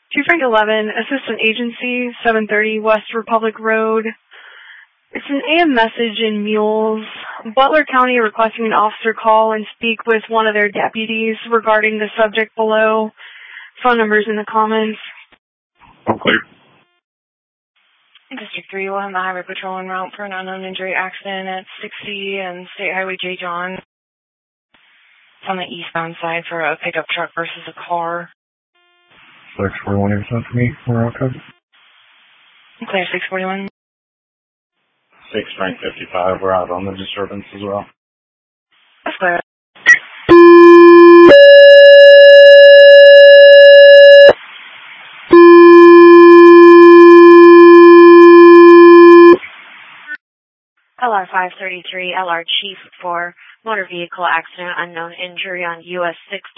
2 Frank 11, Assistant Agency, 730 West Republic Road. It's an AM message in Mules. Butler County requesting an officer call and speak with one of their deputies regarding the subject below. Phone numbers in the comments. I'm clear. District 3 will have the highway patrol en route for an unknown injury accident at 60 and State Highway J. John. It's on the eastbound side for a pickup truck versus a car. 641 8% for me. We're all covered. Clear 641. 6 Frank 55. We're out on the disturbance as well. That's clear. LR 533, LR Chief for motor vehicle accident, unknown injury on US 60.